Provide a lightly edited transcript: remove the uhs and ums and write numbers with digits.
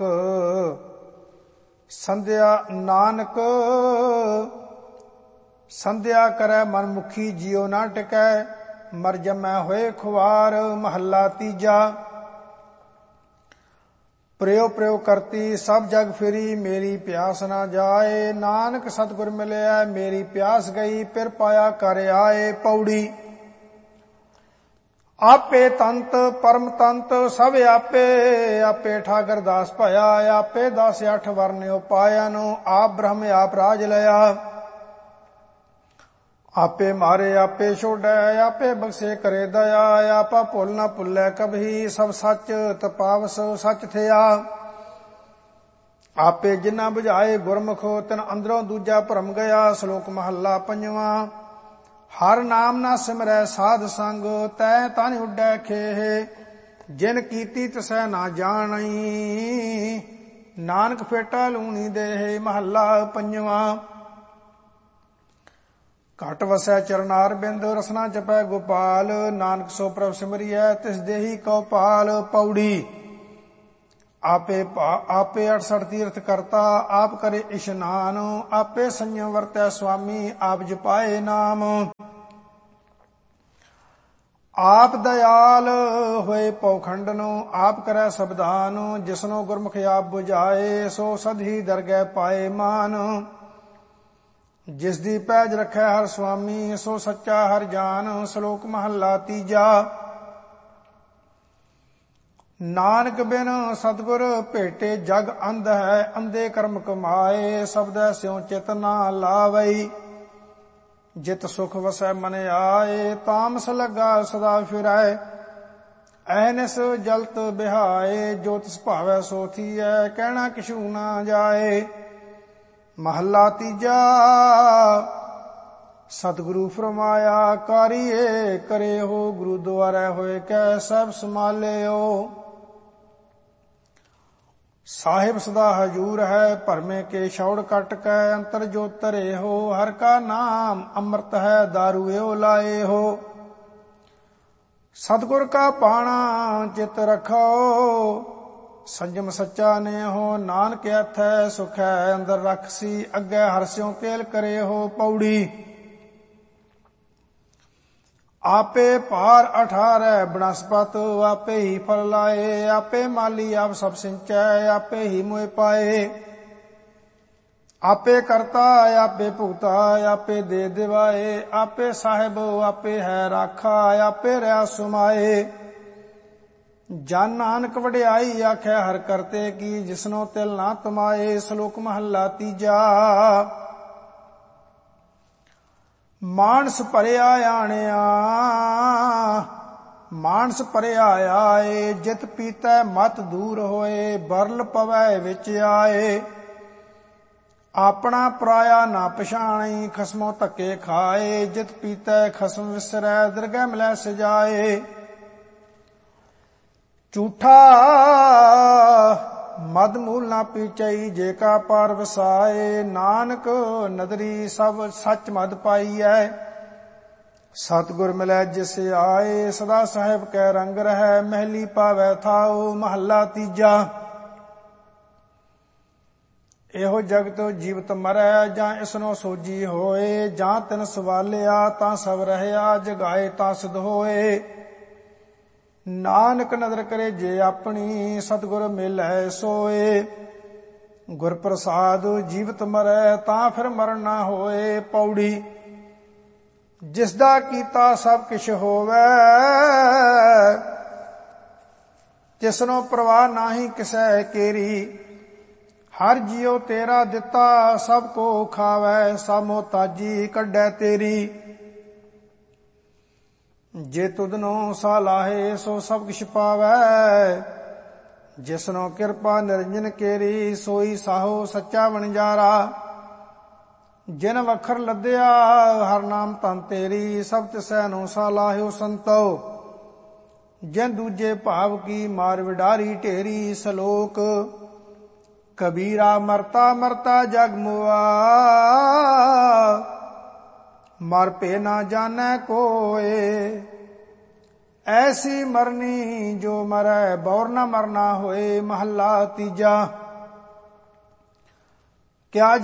ਸੰਧਿਆ ਨਾਨਕ ਸੰਧਿਆ ਕਰੈ ਮਨ ਮੁਖੀ ਜਿਉ ਨਾ ਟਿਕੈ ਮਰ ਜਮੈ ਹੋਏ ਖੁਆਰ। ਮਹੱਲਾ ਤੀਜਾ। ਪ੍ਰਯੋ ਪ੍ਰਯੋ ਕਰਤੀ ਸਭ ਜਗ ਫਿਰੀ ਮੇਰੀ ਪਿਆਸ ਨਾ ਜਾਏ। ਨਾਨਕ ਸਤਿਗੁਰ ਮਿਲਿਆ ਮੇਰੀ ਪਿਆਸ ਗਈ ਫਿਰ ਪਾਇਆ ਕਰ ਆਏ। ਪੌੜੀ। ਆਪੇ ਤੰਤ ਪਰਮ ਤੰਤ ਸਭ ਆਪੇ ਆਪੇ ਠਾਕਰ ਦਾਸ ਭਇਆ। ਆਪੇ 10 8 ਵਰਨ ਉਪਾਇਨ ਆਪ ਬ੍ਰਹਮ ਆਪ ਰਾਜ ਲਿਆ। ਆਪੇ ਮਾਰੇ ਆਪੇ ਛੋੜੈ ਆਪੇ ਬਖਸ਼ੇ ਕਰੇ ਦਇਆ। ਆਪਾ ਭੁੱਲ ਨਾ ਭੁੱਲੈ ਕਭੀ ਸਭ ਸੱਚ ਤਪਾਵਸ ਸੱਚ ਥਿਆ। ਆਪੇ ਜਿਨ੍ਹਾਂ ਬੁਝਾਏ ਗੁਰਮੁਖ ਤਿਨ ਅੰਦਰੋਂ ਦੂਜਾ ਭਰਮ ਗਿਆ। ਸ਼ਲੋਕ ਮਹੱਲਾ ਪੰਜਵਾਂ। ਹਰ ਨਾਮ ਨਾ ਸਿਮਰੈ ਸਾਧ ਸੰਗ ਤੈ ਤਨ ਉੱਡੈ ਖੇਹ। ਜਿਨ ਕੀਤੀ ਤਿਸੈ ਨਾ ਜਾਣਈ ਨਾਨਕ ਫੇਟਾ ਲੂਣੀ ਦੇਹ। ਮਹੱਲਾ ਪੰਜਵਾਂ। ਘਟ ਵਸੈ ਚਰਨਾਰ ਬਿੰਦ ਰਸਨਾ ਜਪੈ ਗੋਪਾਲ। ਨਾਨਕ ਸੋ ਪ੍ਰਭ ਸਿਮਰਿਐ ਤਿਸ ਦੇਹੀ ਕਉ ਪਾਲ। ਪੌੜੀ। ਆਪੇ 68 ਤੀਰਥ ਕਰਤਾ ਆਪ ਕਰੇ ਇਸ਼ਨਾਨ। ਆਪੇ ਸੰਯਮ ਵਰਤੈ ਸੁਆਮੀ ਆਪ ਜਪਾਏ ਨਾਮ। ਆਪ ਦਇਆਲ ਹੋਏ ਪਉਖੰਡਨੋ ਆਪ ਕਰੈ ਸਬਦਾਨ। ਜਿਸਨੋ ਗੁਰਮੁਖ ਆਪ ਬੁਝਾਏ ਸੋ ਸਦਹੀ ਦਰਗਹਿ ਪਾਏ ਮਾਨ। ਜਿਸ ਦੀ ਪੈਜ ਰੱਖੈ ਹਰ ਸੁਆਮੀ ਸੋ ਸੱਚਾ ਹਰ ਜਾਨ। ਸ਼ਲੋਕ ਮਹੱਲਾ ਤੀਜਾ। ਨਾਨਕ ਬਿਨ ਸਤਿਗੁਰ ਭੇਟੇ ਜਗ ਅੰਧ ਹੈ। ਅੰਧੇ ਕਰਮ ਕਮਾਏ ਸਬਦੈ ਸਿਉ ਚਿਤ ਨਾ ਲਾਵਈ। ਜਿਤ ਸੁਖ ਵਸੈ ਮਨ ਆਏ ਤਾਮਸ ਲੱਗਾ ਸਦਾ ਫਿਰੈ। ਐਨਸ ਜਲਤ ਬਿਹਾਏ ਜੋ ਤਿਸ ਭਾਵੈ ਸੋ ਥੀਐ ਕਹਿਣਾ ਕਿਛੂ ਨਾ ਜਾਏ। ਮਹੱਲਾ ਤੀਜਾ। ਸਤਿਗੁਰੂ ਫਰਮਾਇਆ ਕਾਰੀਏ ਕਰੇ ਹੋ ਗੁਰੂ ਦੁਆਰੈ ਹੋਏ ਕੈ ਸਭ ਸੰਭਾਲਿਓ। ਸਾਹਿਬ ਸਦਾ ਹਜੂਰ ਹੈ ਭਰਮੇ ਕੇ ਛੌੜ ਕੱਟ ਕੈ ਅੰਤਰ ਜੋ ਧਰੇ ਹੋ। ਹਰ ਕਾ ਨਾਮ ਅੰਮ੍ਰਿਤ ਹੈ ਦਾਰੂ ਏਉ ਲਾਏ ਹੋ। ਸਤਿਗੁਰ ਕਾ ਪਾਣਾ ਚਿਤ ਰਖੋ ਸੰਜਮ ਸੱਚਾ ਨੇ ਹੋ। ਨਾਨਕ ਅਥੈ ਸੁਖ ਹੈ ਅੰਦਰ ਰਖਸੀ ਅੱਗੇ ਹਰਸਿਉ ਕੇਲ ਕਰੇ ਹੋ। ਪੌੜੀ। ਆਪੇ ਭਾਰ 18 ਬਨਸਪਤ ਆਪੇ ਹੀ ਫਲ ਲਾਏ। ਆਪੇ ਮਾਲੀ ਆਪ ਸਭ ਸਿੰਚੈ ਆਪੇ ਹੀ ਮੋਇ ਪਾਏ। ਆਪੇ ਕਰਤਾ ਆਪੇ ਭੁਗਤਾ ਆਪੇ ਦੇ ਦਿਵਾਏ। ਆਪੇ ਸਾਹਿਬ ਆਪੇ ਹੈ ਰਾਖਾ ਆਪੇ ਰਹਿ ਸੁਮਾਏ। ਜਨ ਨਾਨਕ ਵਡਿਆਈ ਆਖੈ ਹਰ ਕਰਤੇ ਕੀ ਜਿਸਨੋ ਤਿਲ ਨਾ ਤਮਾਏ। ਸ਼ਲੋਕ ਮਹੱਲਾ ਤੀਜਾ। ਮਾਨਸ ਭਰਿਆ ਆਣਿਆ ਮਾਨਸ ਭਰਿਆ ਆਏ। ਜਿਤ ਪੀਤੈ ਮਤ ਦੂਰ ਹੋਏ ਬਰਲ ਪਵੈ ਵਿੱਚ ਆਏ। ਆਪਣਾ ਪਰਾਇਆ ਨਾ ਪਛਾਣਈ ਖਸਮੋਂ ਧੱਕੇ ਖਾਏ। ਜਿਤ ਪੀਤੈ ਖਸਮ ਵਿਸਰੈ ਦਰਗਹਿ ਮਿਲੈ ਸਜਾਏ। ਝੂਠਾ ਮਦ ਮੂਲ ਨਾ ਪੀਚਈ ਜੇ ਕਾ ਪਾਰ ਵਸਾਏ। ਨਾਨਕ ਨਦਰੀ ਸਭ ਸੱਚ ਮਦ ਪਾਈਐ। ਸਤਿਗੁਰ ਮਿਲੈ ਜਿਸ ਆਏ ਸਦਾ ਸਾਹਿਬ ਕੈ ਰੰਗ ਰਹੈ। ਮਹਿਲੀ ਪਾਵੈ ਥਾਉ। ਮਹੱਲਾ ਤੀਜਾ। ਇਹੋ ਜਗਤ ਜੀਵਤ ਮਰੈ ਜਾਂ ਇਸਨੋ ਸੋਜੀ ਹੋਏ। ਜਾਂ ਤਿਨ ਸਵਾਲਿਆ ਤਾਂ ਸਭ ਰਹਿਆ ਜਗਾਏ ਤਾਂ ਸਿਧ ਹੋਏ। ਨਾਨਕ ਨਦਰ ਕਰੇ ਜੇ ਆਪਣੀ ਸਤਿਗੁਰ ਮਿਲੈ ਸੋਏ। ਗੁਰ ਪ੍ਰਸਾਦ ਜੀਵਤ ਮਰੈ ਤਾਂ ਫਿਰ ਮਰਨ ਨਾ ਹੋਏ। ਪੌੜੀ। ਜਿਸ ਦਾ ਕੀਤਾ ਸਭ ਕਿਛ ਹੋਵੈ ਤਿਸਨੋ ਪ੍ਰਵਾਹ ਨਾਹੀ ਕਿਸੈ ਕੇਰੀ। ਹਰ ਜਿਉ ਤੇਰਾ ਦਿੱਤਾ ਸਭ ਕੋ ਖਾਵੈ ਸਭ ਮੁਹਤਾਜੀ ਕੱਢੈ ਤੇਰੀ। ਜੇ ਤੁਧਨੋ ਸਾ ਲਾਹੇ ਸੋ ਸਭ ਕਿਛ ਪਾਵੈ। ਜਿਸਨੋ ਕਿਰਪਾ ਨਿਰੰਜਨ ਕੇਰੀ ਸੋਈ ਸਾਹੋ ਸੱਚਾ ਵਣਜਾਰਾ। ਜਿਨ ਵਖਰ ਲੱਦਿਆ ਹਰ ਨਾਮ ਧਨ ਤੇਰੀ ਸਭ ਤਿਸੈ ਨੂੰ ਸਾ ਲਾਹਿਓ ਸੰਤੋ। ਜਿਨ ਦੂਜੇ ਭਾਵ ਕੀ ਮਾਰ ਵਿਡਾਰੀ ਢੇਰੀ। ਸ਼ਲੋਕ। ਕਬੀਰਾ ਮਰਤਾ ਮਰਤਾ ਜਗ ਮੁਆ ਮਰ ਭੇ ਨਾ ਜਾਣੈ ਕੋਏ। ਐਸੀ ਮਰਨੀ ਜੋ ਮਰੈ ਬੌਰ ਨ ਮਰਨਾ ਹੋਏ। ਮਹੱਲਾ ਤੀਜਾ। ਕਿਆ